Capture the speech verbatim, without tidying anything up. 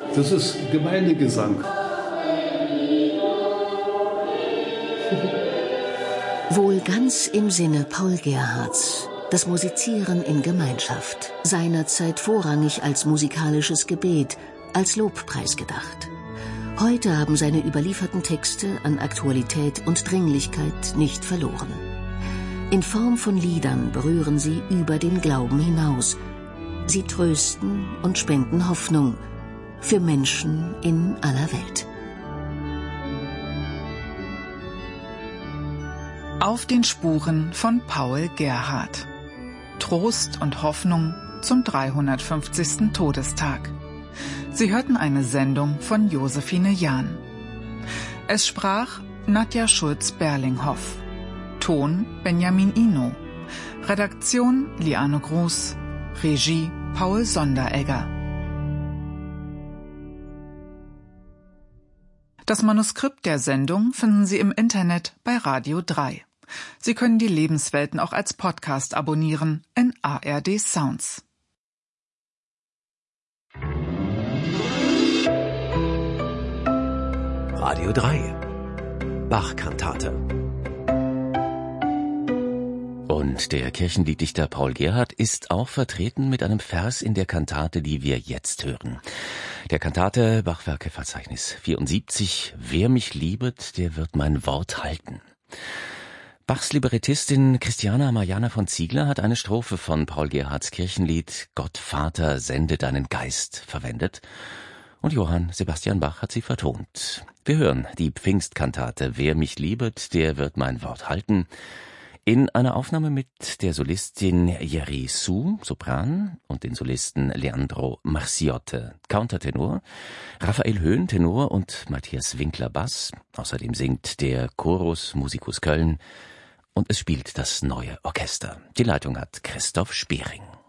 Das ist Gemeindegesang. Wohl ganz im Sinne Paul Gerhardts. Das Musizieren in Gemeinschaft. Seinerzeit vorrangig als musikalisches Gebet, als Lobpreis gedacht. Heute haben seine überlieferten Texte an Aktualität und Dringlichkeit nicht verloren. In Form von Liedern berühren sie über den Glauben hinaus. Sie trösten und spenden Hoffnung für Menschen in aller Welt. Auf den Spuren von Paul Gerhardt. Trost und Hoffnung zum dreihundertfünfzigsten Todestag. Sie hörten eine Sendung von Josephine Jahn. Es sprach Nadja Schulz-Berlinghoff. Ton Benjamin Ino. Redaktion Liane Groß. Regie Paul Sonderegger. Das Manuskript der Sendung finden Sie im Internet bei Radio drei. Sie können die Lebenswelten auch als Podcast abonnieren in A R D Sounds. Radio drei. Bach-Kantate. Und der Kirchenlieddichter Paul Gerhardt ist auch vertreten mit einem Vers in der Kantate, die wir jetzt hören. Der Kantate Bachwerkeverzeichnis vierundsiebzig. Wer mich liebet, der wird mein Wort halten. Bachs Librettistin Christiana Mariana von Ziegler hat eine Strophe von Paul Gerhardts Kirchenlied Gott Vater, sende deinen Geist verwendet. Und Johann Sebastian Bach hat sie vertont. Wir hören die Pfingstkantate Wer mich liebet, der wird mein Wort halten. In einer Aufnahme mit der Solistin Yeri Su, Sopran, und den Solisten Leandro Marciotte, Countertenor, Raphael Höhn, Tenor und Matthias Winkler, Bass. Außerdem singt der Chorus Musicus Köln und es spielt das neue Orchester. Die Leitung hat Christoph Spering.